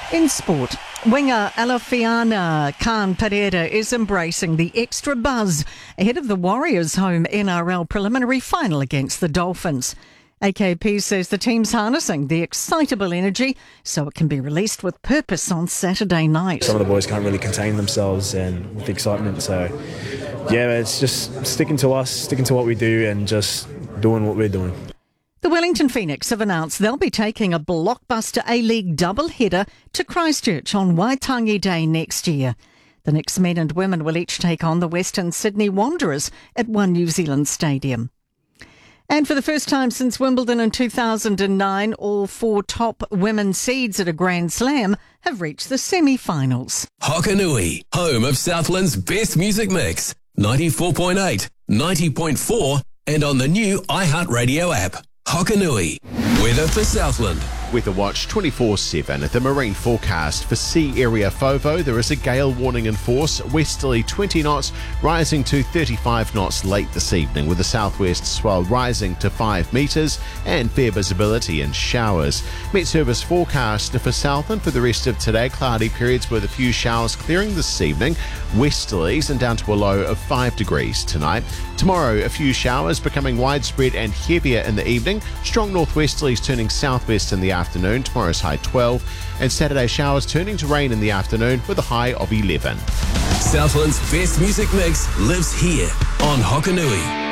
In sport, winger Alofiana Khan Pereira is embracing the extra buzz ahead of the Warriors' home NRL preliminary final against the Dolphins. AKP says the team's harnessing the excitable energy so it can be released with purpose on Saturday night. Some of the boys can't really contain themselves and with the excitement, so yeah, it's just sticking to us, sticking to what we do and just doing what we're doing. The Wellington Phoenix have announced they'll be taking a blockbuster A-League doubleheader to Christchurch on Waitangi Day next year. The Knicks men and women will each take on the Western Sydney Wanderers at One New Zealand Stadium. And for the first time since Wimbledon in 2009, all four top women seeds at a Grand Slam have reached the semi-finals. Hokanui, home of Southland's best music mix. 94.8, 90.4 and on the new iHeartRadio app. Hokanui, weather for Southland. Weather Watch 24/7 at the marine forecast. For sea area FOVO, there is a gale warning in force, westerly 20 knots, rising to 35 knots late this evening, with the southwest swell rising to 5 metres and fair visibility and showers. Met Service forecast for Southland for the rest of today, cloudy periods with a few showers clearing this evening, westerlies and down to a low of 5 degrees tonight. Tomorrow, a few showers becoming widespread and heavier in the evening, strong northwesterlies turning southwest in the afternoon, tomorrow's high 12, and Saturday showers turning to rain in the afternoon with a high of 11. Southland's best music mix lives here on Hokanui.